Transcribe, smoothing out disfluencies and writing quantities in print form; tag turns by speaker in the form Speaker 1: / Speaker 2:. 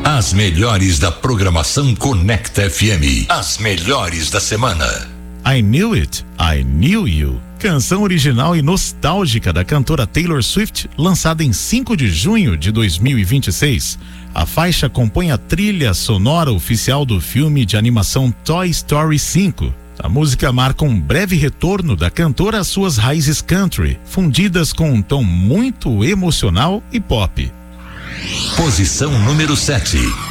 Speaker 1: As melhores da programação Conecta FM. As melhores da semana.
Speaker 2: I Knew It, I Knew You. Canção original e nostálgica da cantora Taylor Swift, lançada em 5 de junho de 2026. A faixa compõe a trilha sonora oficial do filme de animação Toy Story 5. A música marca um breve retorno da cantora às suas raízes country, fundidas com um tom muito emocional e pop.
Speaker 1: Posição número 7.